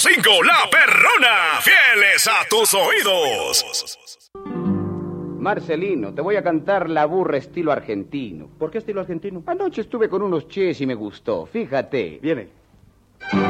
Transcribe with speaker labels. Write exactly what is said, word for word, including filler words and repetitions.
Speaker 1: cinco, La Perrona, fieles a tus oídos.
Speaker 2: Marcelino, te voy a cantar La Burra estilo argentino.
Speaker 3: ¿Por qué estilo argentino?
Speaker 2: Anoche estuve con unos ches y me gustó, fíjate.
Speaker 3: Viene.